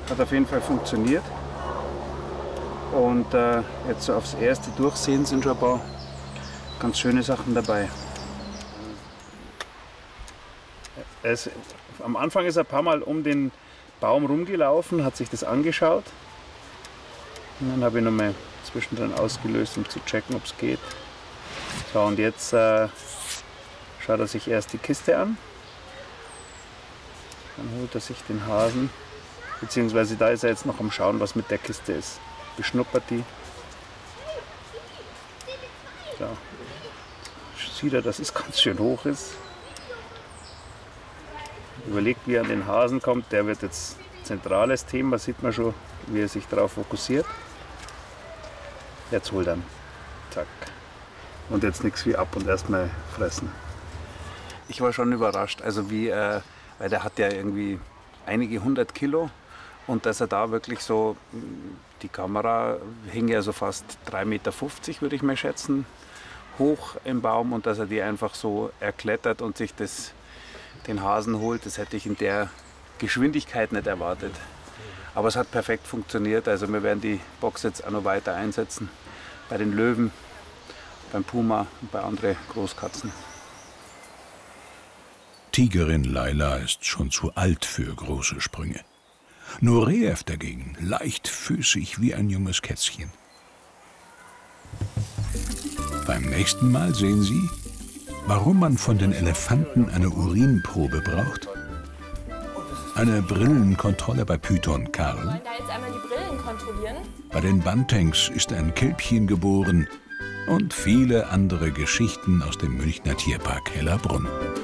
Hat auf jeden Fall funktioniert. Und jetzt so aufs erste Durchsehen sind schon ein paar ganz schöne Sachen dabei. Am Anfang ist er ein paar Mal um den Baum rumgelaufen, hat sich das angeschaut. Und dann habe ich nochmal zwischendrin ausgelöst, um zu checken, ob es geht. So, und jetzt schaut er sich erst die Kiste an. Dann holt er sich den Hasen. Beziehungsweise da ist er jetzt noch am Schauen, was mit der Kiste ist. Beschnuppert die. So. Sieht er, dass es ganz schön hoch ist. Überlegt, wie er an den Hasen kommt. Der wird jetzt zentrales Thema, sieht man schon, wie er sich darauf fokussiert. Jetzt holt er ihn. Zack. Und jetzt nichts wie ab und erstmal fressen. Ich war schon überrascht, also weil der hat ja irgendwie einige 100 Kilo und dass er da wirklich so, die Kamera hing ja so fast 3,50 Meter, würde ich mal schätzen, hoch im Baum und dass er die einfach so erklettert und sich den Hasen holt, das hätte ich in der Geschwindigkeit nicht erwartet. Aber es hat perfekt funktioniert, also wir werden die Box jetzt auch noch weiter einsetzen, bei den Löwen, beim Puma und bei anderen Großkatzen. Tigerin Laila ist schon zu alt für große Sprünge. Nureyev dagegen leichtfüßig wie ein junges Kätzchen. Beim nächsten Mal sehen Sie, warum man von den Elefanten eine Urinprobe braucht, eine Brillenkontrolle bei Python Karl. Wir wollen da jetzt einmal die Brillen kontrollieren. Bei den Bantengs ist ein Kälbchen geboren und viele andere Geschichten aus dem Münchner Tierpark Hellerbrunn.